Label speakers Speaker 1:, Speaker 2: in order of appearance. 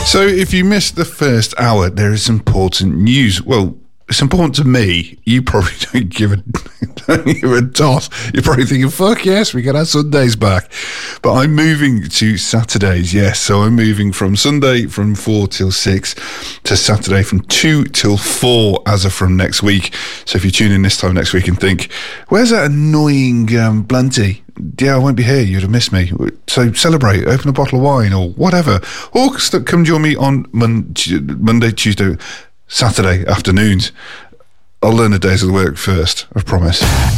Speaker 1: So if you missed the first hour, there is important news. Well, it's important to me. You probably don't give a toss. You're probably thinking, fuck yes, we got our Sundays back. But I'm moving to Saturdays, yes. So I'm moving from Sunday from 4 till 6 to Saturday from 2 till 4 as of from next week. So if you tune in this time next week and think, where's that annoying Blunty? Yeah, I won't be here. You'd have missed me. So celebrate, open a bottle of wine or whatever. Or come join me on Monday, Tuesday, Saturday afternoons. I'll learn the days of the work first, I promise.